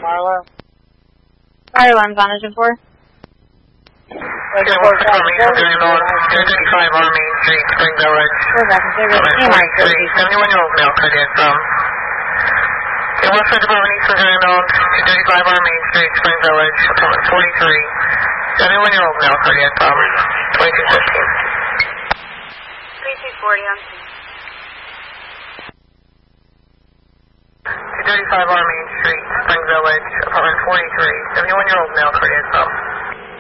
Marlowe. Fire alarm's on engine 4. Okay, what's the confirmation going on? 235 on Main Street, Springville Ridge. 71-year-old male cardiac from. Okay, what's the department Eastern Grand on? 235 on Main Street, Springville Ridge, apartment 43. 71-year-old male cardiac from. 2215. 3240 on scene. 235 on Main Street, Springville Ridge, apartment 43. 71-year-old male cardiac from.